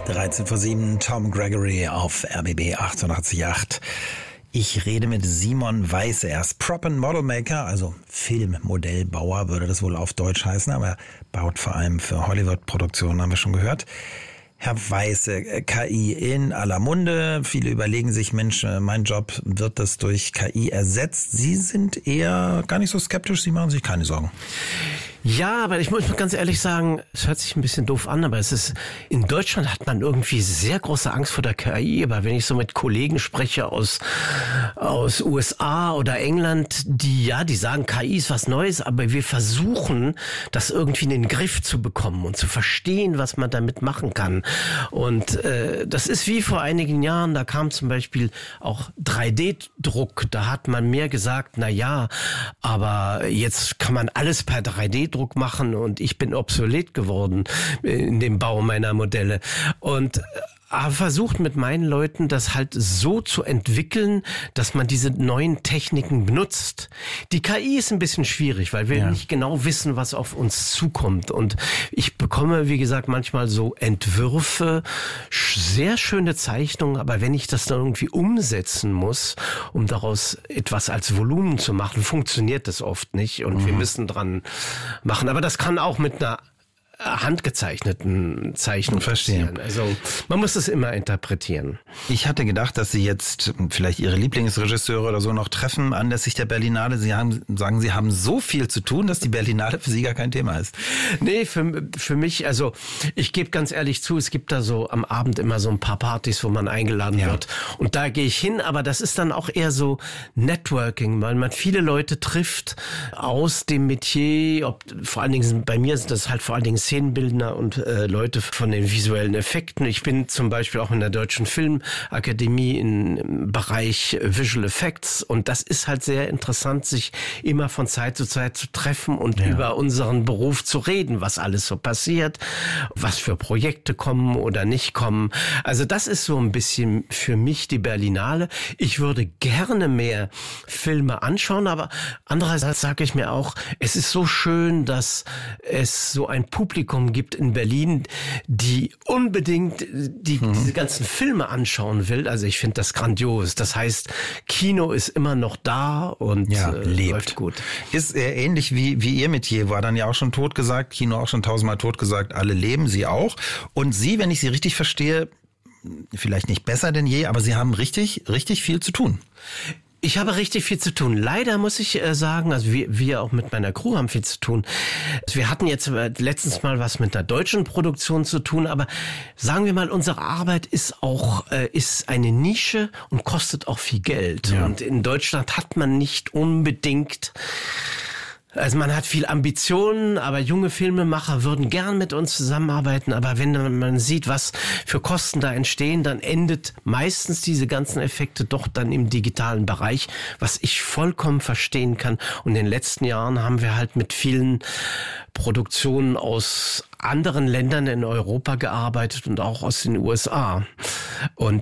13:07, Tom Gregory auf RBB 88.8. Ich rede mit Simon Weisse. Er ist Prop and Model Maker, also Filmmodellbauer würde das wohl auf Deutsch heißen, aber er baut vor allem für Hollywood-Produktionen, haben wir schon gehört. Herr Weisse, KI in aller Munde. Viele überlegen sich, Mensch, mein Job, wird das durch KI ersetzt? Sie sind eher gar nicht so skeptisch, Sie machen sich keine Sorgen. Ja, aber ich muss ganz ehrlich sagen, es hört sich ein bisschen doof an, aber in Deutschland hat man irgendwie sehr große Angst vor der KI. Aber wenn ich so mit Kollegen spreche aus USA oder England, die sagen, KI ist was Neues, aber wir versuchen, das irgendwie in den Griff zu bekommen und zu verstehen, was man damit machen kann. Und das ist wie vor einigen Jahren, da kam zum Beispiel auch 3D-Druck. Da hat man mehr gesagt, na ja, aber jetzt kann man alles per 3D-Druck machen und ich bin obsolet geworden in dem Bau meiner Modelle. Und versucht mit meinen Leuten das halt so zu entwickeln, dass man diese neuen Techniken benutzt. Die KI ist ein bisschen schwierig, weil wir nicht genau wissen, was auf uns zukommt. Und ich bekomme, wie gesagt, manchmal so Entwürfe, sehr schöne Zeichnungen, aber wenn ich das dann irgendwie umsetzen muss, um daraus etwas als Volumen zu machen, funktioniert das oft nicht und wir müssen dran machen. Aber das kann auch mit einer handgezeichneten Zeichnung passieren. Also man muss es immer interpretieren. Ich hatte gedacht, dass Sie jetzt vielleicht Ihre Lieblingsregisseure oder so noch treffen anlässlich der Berlinale. Sie haben so viel zu tun, dass die Berlinale für Sie gar kein Thema ist. Nee, für mich, also ich gebe ganz ehrlich zu, es gibt da so am Abend immer so ein paar Partys, wo man eingeladen wird. Und da gehe ich hin, aber das ist dann auch eher so Networking, weil man viele Leute trifft aus dem Metier. Vor allen Dingen, bei mir sind das halt vor allen Dingen Szenenbildner und Leute von den visuellen Effekten. Ich bin zum Beispiel auch in der Deutschen Filmakademie im Bereich Visual Effects und das ist halt sehr interessant, sich immer von Zeit zu Zeit zu treffen und über unseren Beruf zu reden, was alles so passiert, was für Projekte kommen oder nicht kommen. Also das ist so ein bisschen für mich die Berlinale. Ich würde gerne mehr Filme anschauen, aber andererseits sage ich mir auch, es ist so schön, dass es so ein Publikum gibt in Berlin, die unbedingt diese ganzen Filme anschauen will. Also ich finde das grandios. Das heißt, Kino ist immer noch da und läuft gut. Ist ähnlich wie Ihr Metier, war dann ja auch schon totgesagt, Kino auch schon 1000-mal totgesagt, alle leben, Sie auch. Und Sie, wenn ich Sie richtig verstehe, vielleicht nicht besser denn je, aber Sie haben richtig, richtig viel zu tun. Ich habe richtig viel zu tun. Leider muss ich sagen, also wir auch mit meiner Crew haben viel zu tun. Wir hatten jetzt letztens mal was mit einer deutschen Produktion zu tun, aber sagen wir mal, unsere Arbeit ist eine Nische und kostet auch viel Geld. Ja. Und in Deutschland hat man nicht unbedingt... Also man hat viel Ambitionen, aber junge Filmemacher würden gern mit uns zusammenarbeiten. Aber wenn man sieht, was für Kosten da entstehen, dann endet meistens diese ganzen Effekte doch dann im digitalen Bereich, was ich vollkommen verstehen kann. Und in den letzten Jahren haben wir halt mit vielen Produktionen aus anderen Ländern in Europa gearbeitet und auch aus den USA. Und